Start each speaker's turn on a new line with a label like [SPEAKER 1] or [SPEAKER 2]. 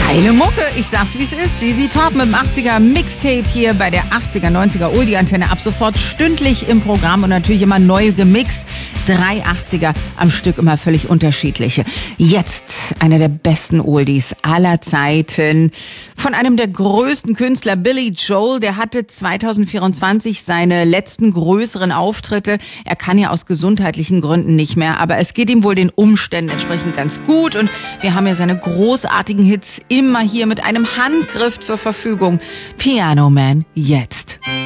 [SPEAKER 1] Geile Mucke, ich sag's wie es ist. ZZ Top mit dem 80er Mixtape hier bei der 80er, 90er Oldie-Antenne. Ab sofort stündlich im Programm und natürlich immer neu gemixt. 3 80er am Stück, immer völlig unterschiedliche. Jetzt einer der besten Oldies aller Zeiten. Von einem der größten Künstler, Billy Joel. Der hatte 2024 seine letzten größeren Auftritte. Er kann ja aus gesundheitlichen Gründen nicht mehr, aber es geht ihm wohl den Umständen entsprechend ganz gut. Und wir haben ja seine großartigen Hits immer hier mit einem Handgriff zur Verfügung. Piano Man jetzt.